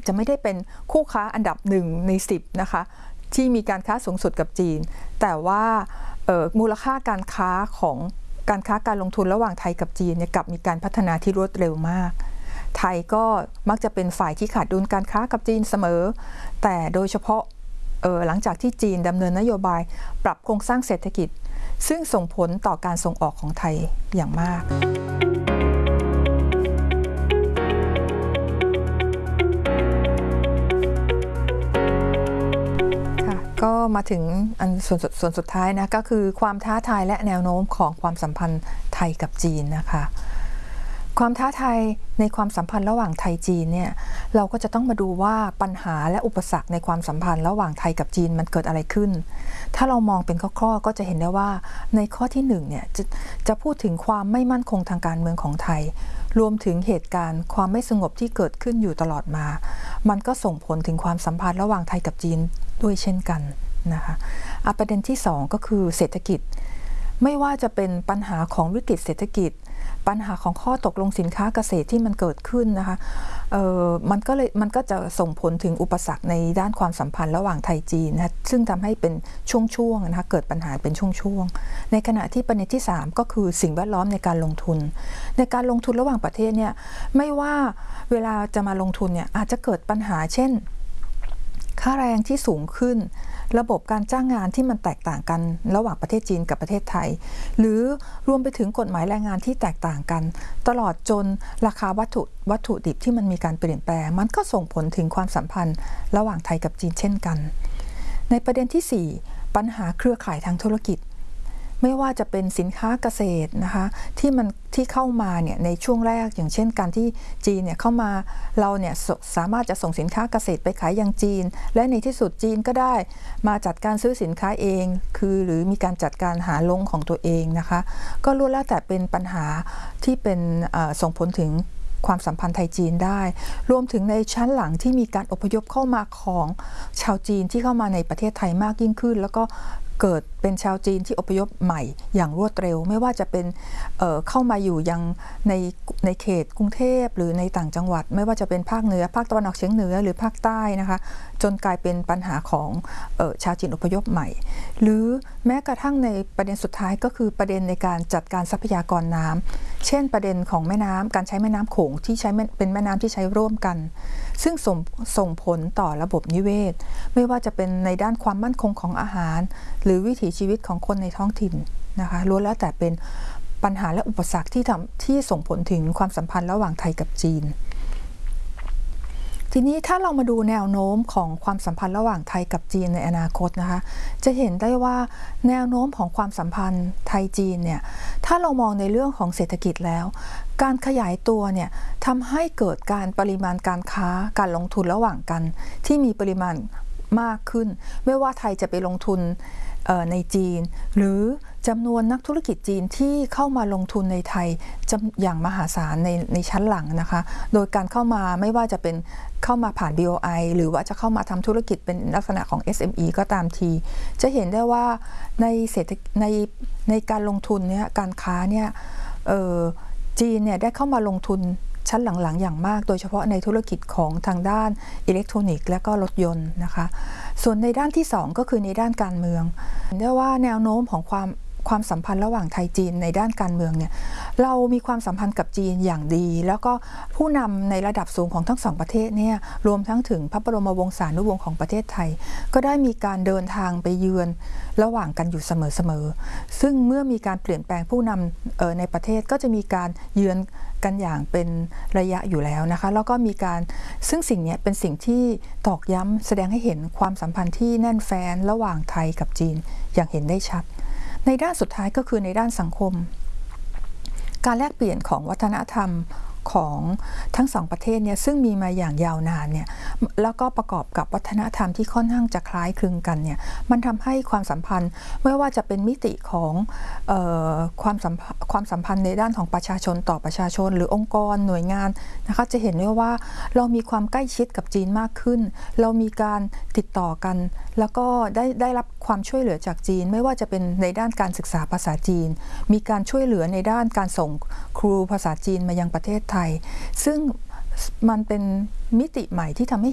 เนี่ยจะไม่ได้เป็นคู่ค้าอันดับ1 ใน 10นะคะที่มีการค้าสูงสุดกับจีนแต่ว่ามูลค่าการค้าของการลงทุนระหว่างไทยกับจีนเนี่ยกลับมีการพัฒนาที่รวดเร็วมากไทยก็มักจะเป็นฝ่ายที่ขาดดุลการค้ากับจีนเสมอแต่โดยเฉพาะหลังจากที่จีนดำเนินนโยบายปรับโครงสร้างเศรษฐกิจซึ่งส่งผลต่อการส่งออกของไทยอย่างมากก็มาถึงส่วนสุดท้ายนะก็คือความท้าทายและแนวโน้มของความสัมพันธ์ไทยกับจีนนะคะความท้าทายในความสัมพันธ์ระหว่างไทยจีนเนี่ยเราก็จะต้องมาดูว่าปัญหาและอุปสรรคในความสัมพันธ์ระหว่างไทยกับจีนมันเกิดอะไรขึ้นถ้าเรามองเป็นข้อๆก็จะเห็นได้ว่าในข้อที่1เนี่ยจะพูดถึงความไม่มั่นคงทางการเมืองของไทยรวมถึงเหตุการณ์ความไม่สงบที่เกิดขึ้นอยู่ตลอดมามันก็ส่งผลถึงความสัมพันธ์ระหว่างไทยกับจีนด้วยเช่นกันนะคะประเด็นที่2ก็คือเศรษฐกิจไม่ว่าจะเป็นปัญหาของวิกฤตเศรษฐกิจปัญหาของข้อตกลงสินค้าเกษตรที่มันเกิดขึ้นนะคะมันก็จะส่งผลถึงอุปสรรคในด้านความสัมพันธ์ระหว่างไทยจีนนะซึ่งทำให้เป็นช่วงๆนะคะเกิดปัญหาเป็นช่วงๆในขณะที่ประเด็นที่3ก็คือสิ่งแวดล้อมในการลงทุนระหว่างประเทศเนี่ยไม่ว่าเวลาจะมาลงทุนเนี่ยอาจจะเกิดปัญหาเช่นค่าแรงที่สูงขึ้นระบบการจ้างงานที่มันแตกต่างกันระหว่างประเทศจีนกับประเทศไทยหรือรวมไปถึงกฎหมายแรงงานที่แตกต่างกันตลอดจนราคาวัตถุดิบที่มันมีการเปลี่ยนแปลงมันก็ส่งผลถึงความสัมพันธ์ระหว่างไทยกับจีนเช่นกันในประเด็นที่4ปัญหาเครือข่ายทางธุรกิจไม่ว่าจะเป็นสินค้าเกษตรนะคะที่เข้ามาเนี่ยในช่วงแรกอย่างเช่นการที่จีนเนี่ยเข้ามาเราเนี่ยสามารถจะส่งสินค้าเกษตรไปขายยังจีนและในที่สุดจีนก็ได้มาจัดการซื้อสินค้าเองหรือมีการจัดการหาลงของตัวเองนะคะก็ล้วนแล้วแต่เป็นปัญหาที่เป็นส่งผลถึงความสัมพันธ์ไทยจีนได้รวมถึงในชั้นหลังที่มีการอพยพเข้ามาของชาวจีนที่เข้ามาในประเทศไทยมากยิ่งขึ้นแล้วก็เกิดเป็นชาวจีนที่อพยพใหม่อย่างรวดเร็วไม่ว่าจะเป็นเข้ามาอยู่ยังในเขตกรุงเทพหรือในต่างจังหวัดไม่ว่าจะเป็นภาคเหนือภาคตะวันออกเฉียงเหนือหรือภาคใต้นะคะจนกลายเป็นปัญหาของชาวจีนอพยพใหม่หรือแม้กระทั่งในประเด็นสุดท้ายก็คือประเด็นในการจัดการทรัพยากรน้ำเช่นประเด็นของแม่น้ำการใช้แม่น้ำโขงที่เป็นแม่น้ำที่ใช้ร่วมกันซึ่งส่งผลต่อระบบนิเวศไม่ว่าจะเป็นในด้านความมั่นคงของอาหารหรือวิถีชีวิตของคนในท้องถิ่นนะคะล้วนแล้วแต่เป็นปัญหาและอุปสรรคที่ส่งผลถึงความสัมพันธ์ระหว่างไทยกับจีนทีนี้ถ้าเรามาดูแนวโน้มของความสัมพันธ์ระหว่างไทยกับจีนในอนาคตนะคะจะเห็นได้ว่าแนวโน้มของความสัมพันธ์ไทยจีนเนี่ยถ้าเรามองในเรื่องของเศรษฐกิจแล้วการขยายตัวเนี่ยทำให้เกิดการปริมาณการค้าการลงทุนระหว่างกันที่มีปริมาณมากขึ้นไม่ว่าไทยจะไปลงทุนในจีนหรือจำนวนนักธุรกิจจีนที่เข้ามาลงทุนในไทยอย่างมหาศาลในชั้นหลังนะคะโดยการเข้ามาไม่ว่าจะเป็นเข้ามาผ่าน BOI หรือว่าจะเข้ามาทำธุรกิจเป็นลักษณะของ SME ก็ตามทีจะเห็นได้ว่าในการลงทุนเนี่ยการค้าเนี่ยจีนเนี่ยได้เข้ามาลงทุนชั้นหลังๆอย่างมากโดยเฉพาะในธุรกิจของทางด้านอิเล็กทรอนิกส์และก็รถยนต์นะคะส่วนในด้านที่2ก็คือในด้านการเมืองเห็นได้ว่าแนวโน้มของความสัมพันธ์ระหว่างไทยจีนในด้านการเมืองเนี่ยเรามีความสัมพันธ์กับจีนอย่างดีแล้วก็ผู้นำในระดับสูงของทั้ง2ประเทศเนี่ยรวมทั้งถึงพระบรมวงศานุวงศ์ของประเทศไทยก็ได้มีการเดินทางไปเยือนระหว่างกันอยู่เสมอซึ่งเมื่อมีการเปลี่ยนแปลงผู้นำในประเทศก็จะมีการเยือนกันอย่างเป็นระยะอยู่แล้วนะคะแล้วก็มีการซึ่งสิ่งนี้เป็นสิ่งที่ตอกย้ำแสดงให้เห็นความสัมพันธ์ที่แน่นแฟ้นระหว่างไทยกับจีนอย่างเห็นได้ชัดในด้านสุดท้ายก็คือในด้านสังคมการแลกเปลี่ยนของวัฒนธรรมของทั้งสองประเทศเนี่ยซึ่งมีมาอย่างยาวนานเนี่ยแล้วก็ประกอบกับวัฒนธรรมที่ค่อนข้างจะคล้ายคลึงกันเนี่ยมันทำให้ความสัมพันธ์ไม่ว่าจะเป็นมิติของความสัมพันธ์ในด้านของประชาชนต่อประชาชนหรือองค์กรหน่วยงานนะคะจะเห็นได้ว่าเรามีความใกล้ชิดกับจีนมากขึ้นเรามีการติดต่อกันแล้วก็ได้รับความช่วยเหลือจากจีนไม่ว่าจะเป็นในด้านการศึกษาภาษาจีนมีการช่วยเหลือในด้านการส่งครูภาษาจีนมายังประเทศไทยซึ่งมันเป็นมิติใหม่ที่ทำให้